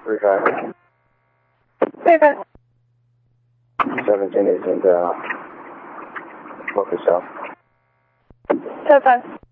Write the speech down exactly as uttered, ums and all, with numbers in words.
three five. three five. seventeen isn't, uh, focus south. seven five.